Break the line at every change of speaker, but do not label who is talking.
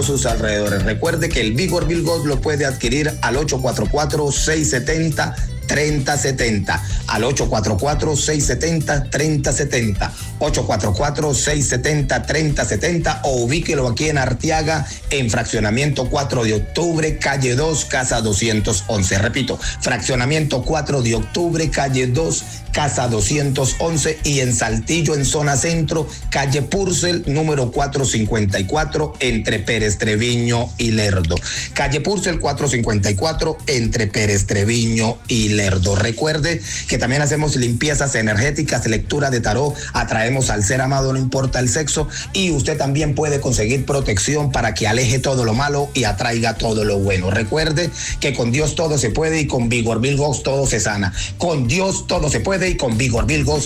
todos sus alrededores. Recuerde que el Vigor Bill Gold lo puede adquirir al 844-670-3070, al 844-670-3070, 844-670-3070, o ubíquelo aquí en Arteaga, en fraccionamiento 4 de octubre, calle 2, casa 211. Repito, fraccionamiento 4 de octubre, calle 2, casa 211, y en Saltillo, en zona centro, calle Purcell, número 454, entre Pérez Treviño y Lerdo. Calle Purcell 454, entre Pérez Treviño y Lerdo. Recuerde que también hacemos limpiezas energéticas, lectura de tarot, atraemos al ser amado, no importa el sexo, y usted también puede conseguir protección para que aleje todo lo malo y atraiga todo lo bueno. Recuerde que con Dios todo se puede y con Vigor Bill Gold todo se sana. Con Dios todo se puede y con Vigor Bill Gold